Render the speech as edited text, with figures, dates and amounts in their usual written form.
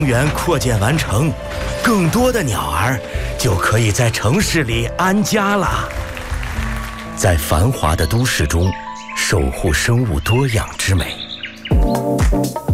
园扩建完成，更多的鸟儿就可以在城市里安家了。在繁华的都市中，守护生物多样之美。